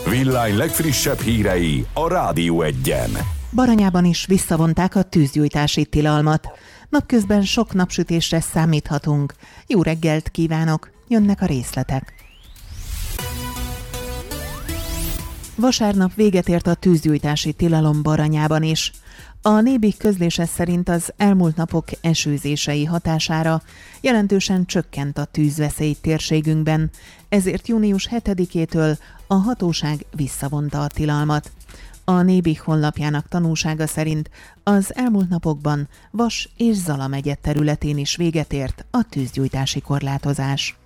Villány legfrissebb hírei a Rádió Egyen. Baranyában is visszavonták a tűzgyújtási tilalmat. Napközben sok napsütésre számíthatunk. Jó reggelt kívánok, jönnek a részletek. Vasárnap véget ért a tűzgyújtási tilalom Baranyában is. A Nébik közlése szerint az elmúlt napok esőzései hatására jelentősen csökkent a tűzveszély térségünkben, ezért június 7-től a hatóság visszavonta a tilalmat. A Nébik honlapjának tanúsága szerint az elmúlt napokban Vas és Zala megye területén is véget ért a tűzgyújtási korlátozás.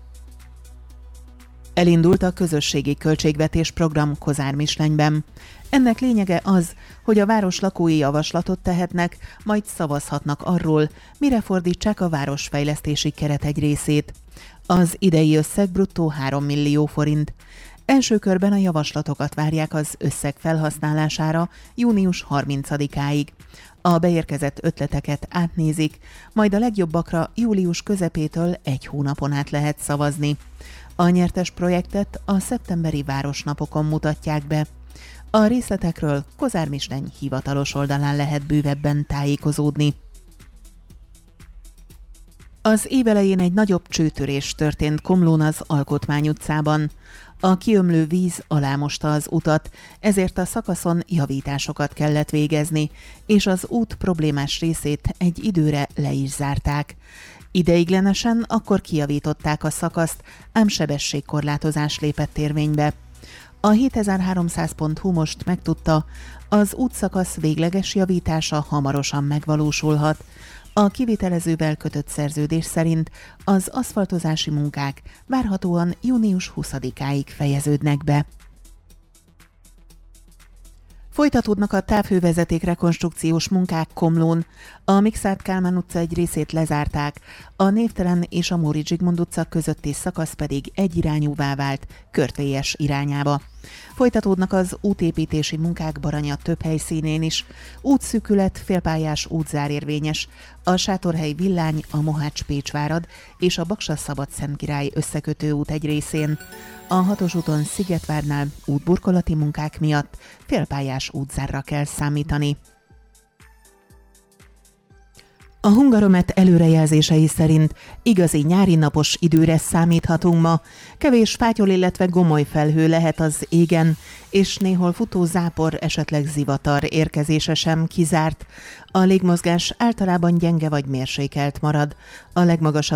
Elindult a közösségi költségvetés program Kozármislenyben. Ennek lényege az, hogy a város lakói javaslatot tehetnek, majd szavazhatnak arról, mire fordítsák a városfejlesztési keret egy részét. Az idei összeg bruttó 3 millió forint. Első körben a javaslatokat várják az összeg felhasználására június 30-áig. A beérkezett ötleteket átnézik, majd a legjobbakra július közepétől egy hónapon át lehet szavazni. A nyertes projektet a szeptemberi városnapokon mutatják be. A részletekről Kozármisleny hivatalos oldalán lehet bővebben tájékozódni. Az év elején egy nagyobb csőtörés történt Komlón az Alkotmány utcában. A kiömlő víz alámosta az utat, ezért a szakaszon javításokat kellett végezni, és az út problémás részét egy időre le is zárták. Ideiglenesen akkor kijavították a szakaszt, ám sebességkorlátozás lépett érvénybe. A 7300.hu most megtudta, az útszakasz végleges javítása hamarosan megvalósulhat. A kivitelezővel kötött szerződés szerint az aszfaltozási munkák várhatóan június 20-áig fejeződnek be. Folytatódnak a távhővezeték rekonstrukciós munkák Komlón. A Mikszáth Kálmán utca egy részét lezárták, a Névtelen és a Móricz Zsigmond utca közötti szakasz pedig egyirányúvá vált Körtvélyes irányába. Folytatódnak az útépítési munkák Baranya több helyszínén is. Útszűkület, félpályás útzár érvényes, a Sátorhely Villány, a Mohács-Pécsvárad és a Baksa-Szabadszentkirály összekötő út egy részén. A 6-os úton Szigetvárnál útburkolati munkák miatt félpályás útzárra kell számítani. A Hungaromet előrejelzései szerint igazi nyári napos időre számíthatunk ma. Kevés fátyol, illetve gomoly felhő lehet az égen, és néhol futó zápor, esetleg zivatar érkezése sem kizárt. A légmozgás általában gyenge vagy mérsékelt marad. A legmagasabb